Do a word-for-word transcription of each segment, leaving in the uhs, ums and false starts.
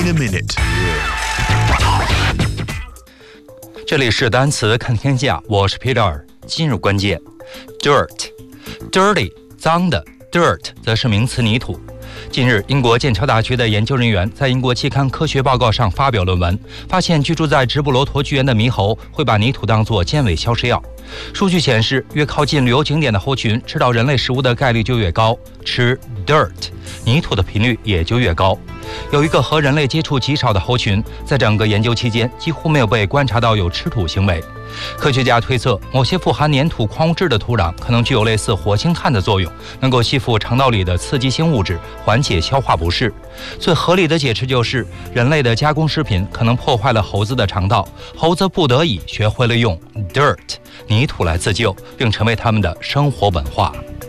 in a minute。 这里是单词看天下，我是 Peter。今日关键 ，dirt， dirty 脏的 ，dirt 则是名词泥土。近日，英国剑桥大学的研究人员在英国期刊《科学报告》上发表论文，发现居住在直布罗陀巨岩的猕猴会把泥土当作尖尾消食药。数据显示，越靠近旅游景点的猴群，吃到人类食物的概率就越高，吃 dirt 泥土的频率也就越高。有一个和人类接触极少的猴群，在整个研究期间几乎没有被观察到有吃土行为。科学家推测，某些富含粘土矿物质的土壤可能具有类似活性炭的作用，能够吸附肠道里的刺激性物质，缓解消化不适。最合理的解释就是，人类的加工食品可能破坏了猴子的肠道，猴子不得已学会了用 dirt 泥土来自救，并成为他们的生活文化。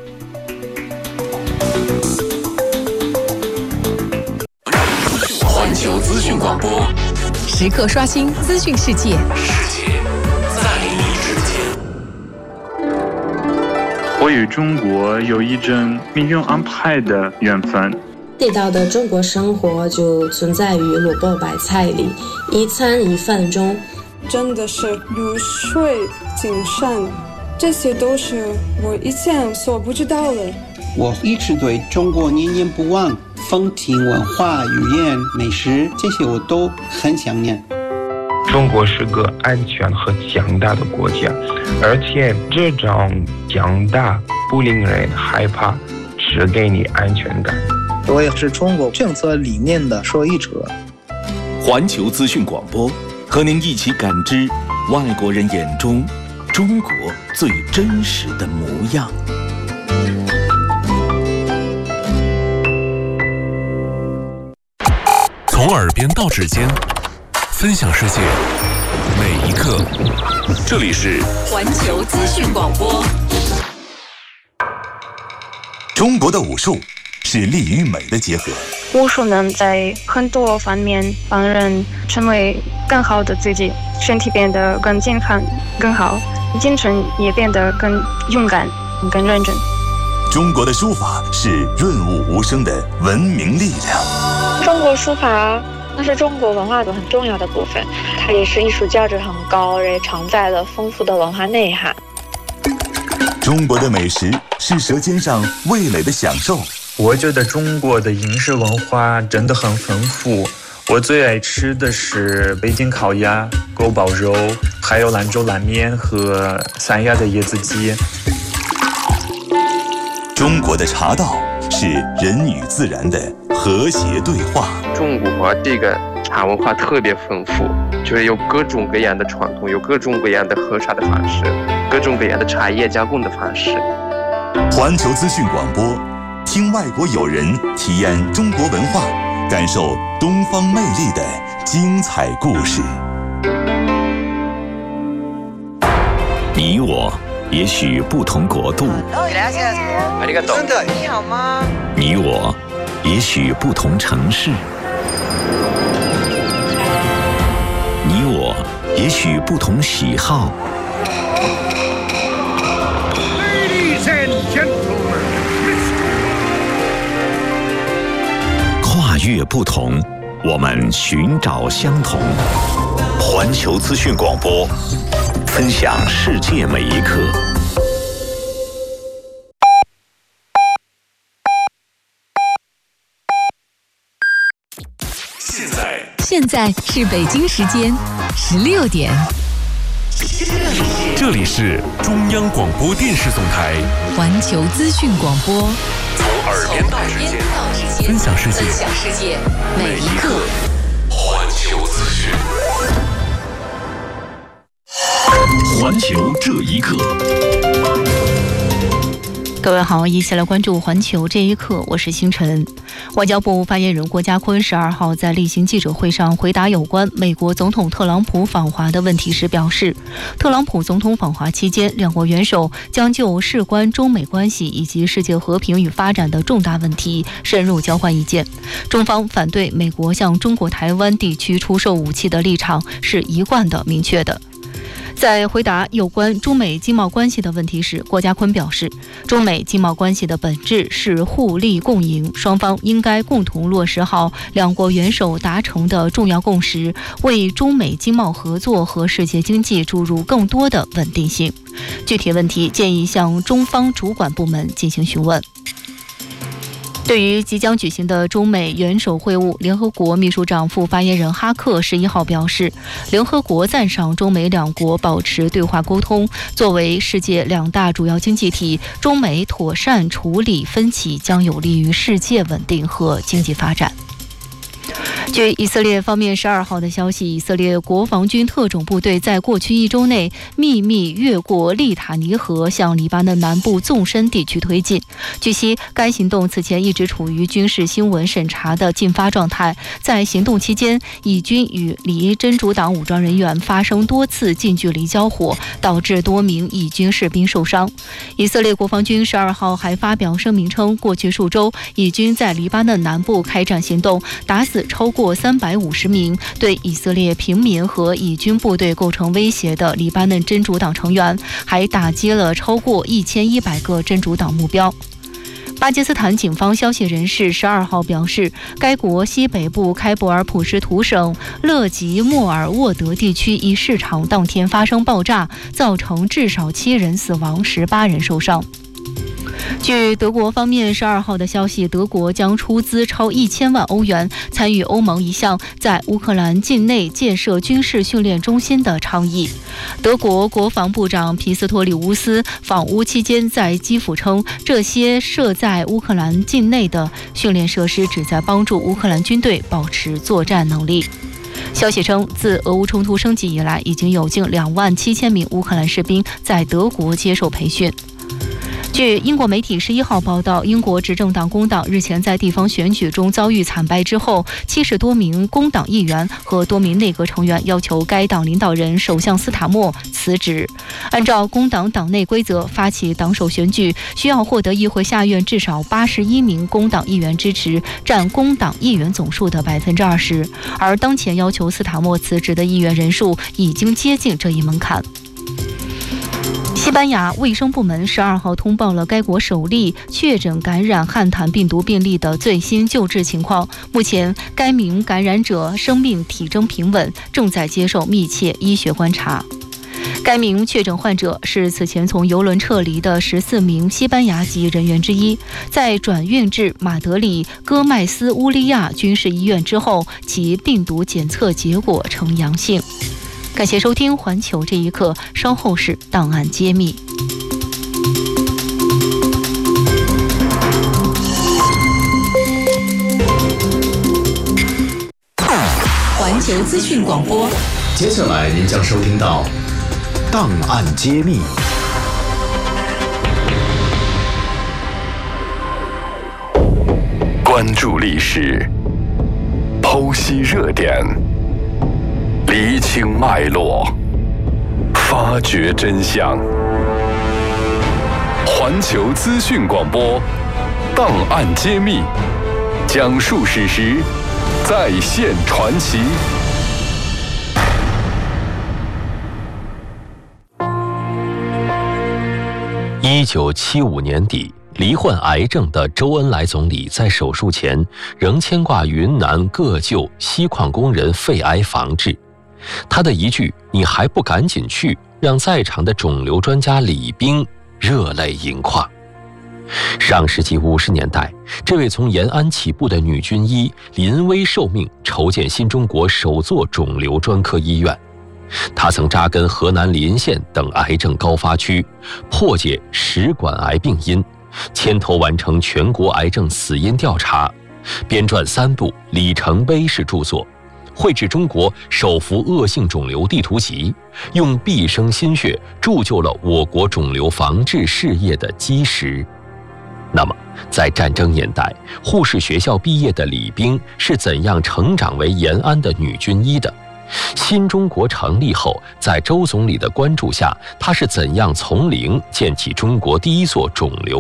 环球资讯广播， 时刻刷新资讯世界， 世界在你之间。 我与中国有一种命运安排的缘分。 地道的中国生活就存在于萝卜白菜里，一餐一饭中。 真的是如水精神，这些都是我以前所不知道的。 我一直对中国念念不忘，风情文化、语言、美食，这些我都很想念。 中国是个安全和强大的国家，而且这种强大不令人害怕，只给你安全感。 我也是中国政策理念的受益者。 环球资讯广播，和您一起感知外国人眼中中国最真实的模样。 从耳边到指尖，分享世界每一刻。这里是环球资讯广播。 中国的武术是力与美的结合。 武术能在很多方面帮人成为更好的自己，身体变得更健康、更好，精神也变得更勇敢、更认真。 中国的书法是润物无声的文明力量。 中国书法那是中国文化的很重要的部分，它也是艺术价值很高，也承载了丰富的文化内涵。 中国的美食是舌尖上味蕾的享受。 我觉得中国的饮食文化真的很丰富，我最爱吃的是北京烤鸭、锅包肉，还有兰州拉面和三亚的椰子鸡。 中国的茶道是人与自然的和谐对话。 中国这个茶文化特别丰富，就是有各种各样的传统，有各种各样的喝茶的方式，各种各样的茶叶加工的方式。 环球资讯广播，听外国友人体验中国文化，感受东方魅力的精彩故事。 你我也许不同国度， 你好吗？ 你我也许不同城市，你我也许不同喜好。 Ladies and gentlemen， 跨越不同，我们寻找相同。环球资讯广播，分享世界每一刻。 现在， 现在是北京时间十六点。 这里是中央广播电视总台环球资讯广播， 从耳边到指尖，分享世界， 分享世界每一刻。 环球资讯， 环球这一刻。 各位好，一起来关注环球这一刻，我是星辰。外交部发言人郭家坤十二号在例行记者会上回答有关美国总统特朗普访华的问题时表示，特朗普总统访华期间，两国元首将就事关中美关系以及世界和平与发展的重大问题深入交换意见。中方反对美国向中国台湾地区出售武器的立场是一贯的、明确的。 在回答有关中美经贸关系的问题时，郭家坤表示，中美经贸关系的本质是互利共赢，双方应该共同落实好两国元首达成的重要共识，为中美经贸合作和世界经济注入更多的稳定性。具体问题建议向中方主管部门进行询问。对于即将举行的中美元首会晤，联合国秘书长副发言人哈克十一号表示，联合国赞赏中美两国保持对话沟通，作为世界两大主要经济体，中美妥善处理分歧将有利于世界稳定和经济发展。据以色列方面十二号的消息，以色列国防军特种部队在过去一周内秘密越过利塔尼河，向黎巴嫩南部纵深地区推进。据悉，该行动此前一直处于军事新闻审查的禁发状态。在行动期间，以军与黎真主党武装人员发生多次近距离交火，导致多名以军士兵受伤。以色列国防军十二号还发表声明称，过去数周，以军在黎巴嫩南部开展行动，打死超过三百五十名对以色列平民和以军部队构成威胁的黎巴嫩真主党成员，还打击了超过一千一百个真主党目标。巴基斯坦警方消息人士十二号表示，该国西北部开伯尔普什图省勒吉莫尔沃德地区一市场当天发生爆炸，造成至少七人死亡，十八人受伤。据德国方面十二号的消息，德国将出资超一千万欧元参与欧盟一项在乌克兰境内建设军事训练中心的倡议。德国国防部长皮斯托里乌斯访乌期间在基辅称，这些设在乌克兰境内的训练设施旨在帮助乌克兰军队保持作战能力。消息称，自俄乌冲突升级以来，已经有近两万七千名乌克兰士兵在德国接受培训。据英国媒体十一号报道，英国执政党工党日前在地方选举中遭遇惨败之后，七十多名工党议员和多名内阁成员要求该党领导人首相斯塔默辞职。按照工党党内规则，发起党首选举需要获得议会下院至少八十一名工党议员支持，占工党议员总数的百分之二十。而当前要求斯塔默辞职的议员人数已经接近这一门槛。西班牙卫生部门十二号通报了该国首例确诊感染汉坦病毒病例的最新救治情况。目前，该名感染者生命体征平稳，正在接受密切医学观察。该名确诊患者是此前从邮轮撤离的十四名西班牙籍人员之一，在转运至马德里戈麦斯乌利亚军事医院之后，其病毒检测结果呈阳性。感谢收听《环球这一刻》，稍后是档案揭秘。 环球资讯广播， 接下来您将收听到档案揭秘。关注历史，剖析热点，厘清脉络，发掘真相。环球资讯广播，档案揭秘，讲述史实，再现传奇。 一九七五年底，罹患癌症的周恩来总理在手术前仍牵挂云南各旧锡矿工人肺癌防治。他的一句“你还不赶紧去”，让在场的肿瘤专家李冰热泪盈眶。上世纪五十年代，这位从延安起步的女军医临危受命，筹建新中国首座肿瘤专科医院。她曾扎根河南临县等癌症高发区，破解食管癌病因，牵头完成全国癌症死因调查，编撰三部里程碑式著作，绘制中国首幅恶性肿瘤地图集，用毕生心血铸就了我国肿瘤防治事业的基石。那么，在战争年代，护士学校毕业的李冰是怎样成长为延安的女军医的？新中国成立后，在周总理的关注下，她是怎样从零建起中国第一座肿瘤